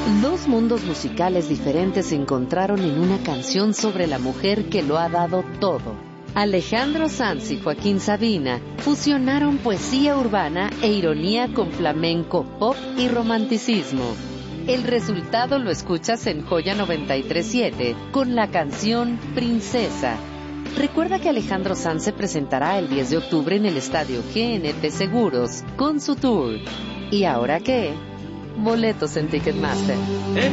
Dos mundos musicales diferentes se encontraron en una canción sobre la mujer que lo ha dado todo. Alejandro Sanz y Joaquín Sabina fusionaron poesía urbana e ironía con flamenco, pop y romanticismo. El resultado lo escuchas en Joya 93.7 con la canción Princesa. Recuerda que Alejandro Sanz se presentará el 10 de octubre en el estadio GNP Seguros con su tour. ¿Y ahora qué? Boletos en Ticketmaster.